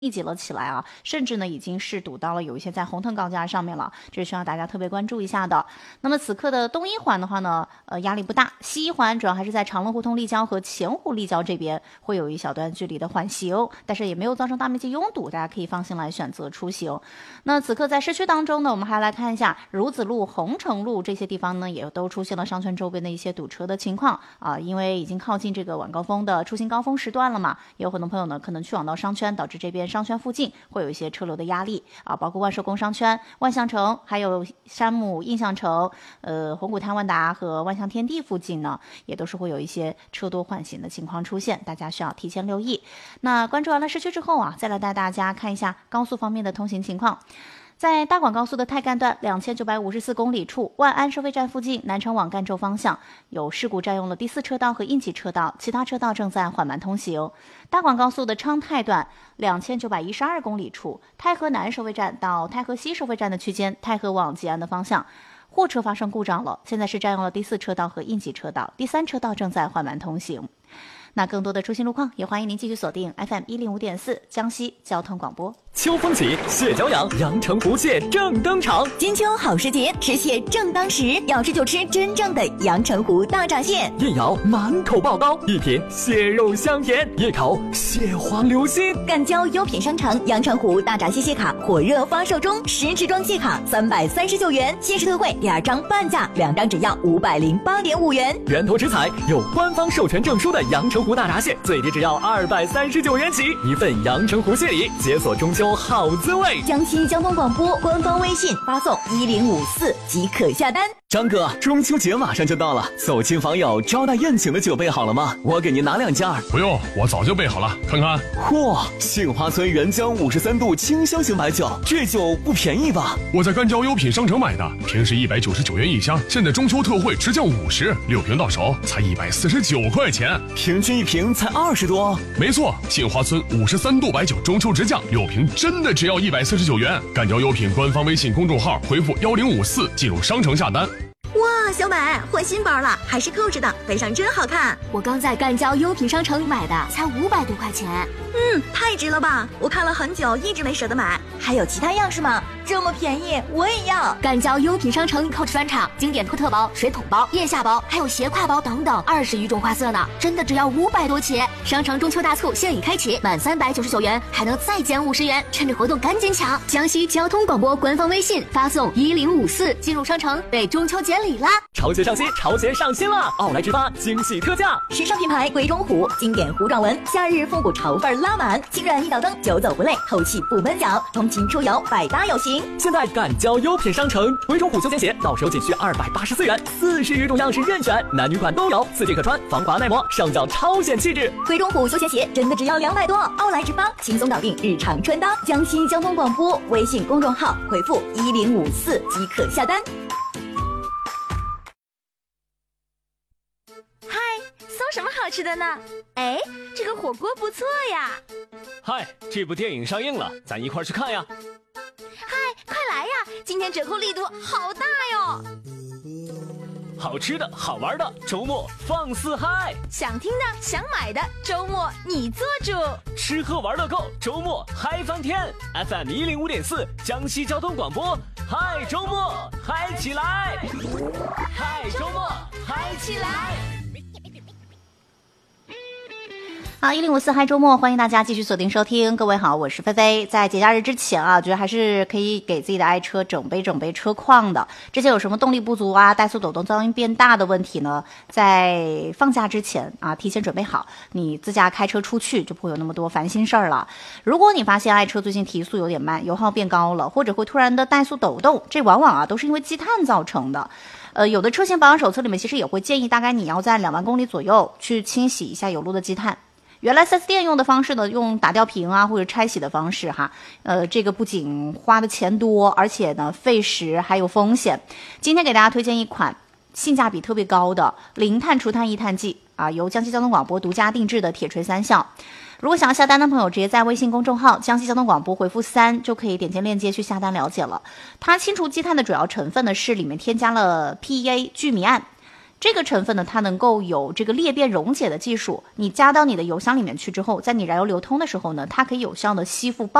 密集了起来啊，甚至呢已经是堵到了有一些在红藤高架上面了，这是需要大家特别关注一下的。那么此刻的东一环的话呢，压力不大，西一环主要还是在长乐胡同立交和前湖立交这边会有一小段距离的缓行，但是也没有造成大面积拥堵，大家可以放心来选择出行。那此刻在市区当中呢，我们还来看一下孺子路、红城路这些地方呢，也都出现了商圈周边的一些堵车的情况啊，因为已经靠近这个晚高峰的出行高峰时段了嘛，也有很多朋友呢可能去往到商圈，导致这边商圈附近会有一些车流的压力啊，包括万寿宫商圈、万象城，还有山姆印象城、红谷滩万达和万象天地附近呢，也都是会有一些车多缓行的情况出现，大家需要提前留意。那关注完了市区之后啊，再来带大家看一下高速方面的通行情况。在大广高速的太干段2954公里处，万安收费站附近南城往赣州方向有事故占用了第4车道和应急车道，其他车道正在缓慢通行。大广高速的昌泰段2912公里处，太和南收费站到太和西收费站的区间，太和往吉安的方向货车发生故障了，现在是占用了第4车道和应急车道，第3车道正在缓慢通行。那更多的出行路况，也欢迎您继续锁定 FM105.4 江西交通广播。 秋风起，蟹脚痒，阳澄湖蟹正登场。 金秋好时节，吃蟹正当时，要吃就吃真正的阳澄湖大闸蟹。 夜咬满口爆膏，一品蟹肉香甜；夜烤蟹黄流心。 赣交优品商城阳澄湖大闸蟹蟹卡火热发售中，10支装蟹卡339元，限时特惠2张半价，2张只要508.5元。 源头直采，有官方授权证书的阳澄湖大闸蟹，最低只要239元起，一份阳澄湖蟹礼，解锁中秋好滋味。 江西交通广播官方微信发送1054即可下单。 张哥，中秋节马上就到了，走亲访友、招待宴请的酒备好了吗？我给您拿2件。 不用，我早就备好了，看看。 嚯，杏花村原浆53度清香型白酒，这酒不便宜吧？ 我在赣交优品商城买的，平时199元一箱，现在中秋特惠直降50，6瓶到手才149块钱， 平均一瓶才20多。 没错，杏花村53度白酒中秋直降，6瓶真的只要149元。赣交优品官方微信公众号回复1054进入商城下单。 哇，小美换新包了，还是扣着的，背上真好看。 我刚在赣交优品商城买的，才500多块钱。 太值了吧！我看了很久，一直没舍得买。还有其他样式吗？这么便宜，我也要。 赣交优品商城扣着专场，经典托特包、水桶包、腋下包，还有斜挎包等等，20余种花色呢，真的只要500多起。商城中秋大促现已开启，满399元还能再减50元，趁着活动赶紧抢！江西交通广播官方微信发送1054进入商城，为中秋节礼啦！ 潮鞋上新，潮鞋上新了！奥莱直发惊喜特价， 时尚品牌贵中虎，经典糊状纹，夏日复古潮范拉满，轻软一脚蹬，久走不累，透气不闷脚，通勤出游百搭有型。 现在赣交优品商城，贵中虎休闲鞋到手仅需284元，40余种样式任选，男女款都有，4季可穿，防滑耐磨，上脚超显气质。 贵中虎休闲鞋真的只要200多，奥莱直发，轻松搞定日常穿搭。江西交通广播微信公众号回复1054即可下单。 搜什么好吃的呢？哎，这个火锅不错呀！ 嗨，这部电影上映了，咱一块去看呀！ 嗨，快来呀！今天折扣力度好大哟！ 好吃的好玩的，周末放肆嗨！ 想听的想买的，周末你做主。 吃喝玩乐购，周末嗨翻天 ！FM105.4 江西交通广播，嗨周末嗨起来！嗨周末嗨起来！ 好，1054嗨周末，欢迎大家继续锁定收听。各位好，我是菲菲。在节假日之前啊，觉得还是可以给自己的爱车整备车况的。这些有什么动力不足啊、怠速抖动、噪音变大的问题呢？在放假之前啊，提前准备好，你自驾开车出去就不会有那么多烦心事儿了。如果你发现爱车最近提速有点慢，油耗变高了，或者会突然的怠速抖动，这往往啊都是因为积碳造成的。有的车型保养手册里面其实也会建议，大概你要在2万公里左右去清洗一下油路的积碳。原来 4S 店用的方式呢，用打吊瓶啊或者拆洗的方式哈，这个不仅花的钱多，而且呢费时还有风险。今天给大家推荐一款性价比特别高的零碳除碳1碳剂啊，由江西交通广播独家定制的铁锤3效。如果想要下单的朋友，直接在微信公众号江西交通广播回复3就可以点击链接去下单了解了。它清除积碳的主要成分呢是里面添加了 PEA 聚醚胺。 这个成分呢，它能够有这个裂变溶解的技术，你加到你的油箱里面去之后，在你燃油流通的时候呢，它可以有效的吸附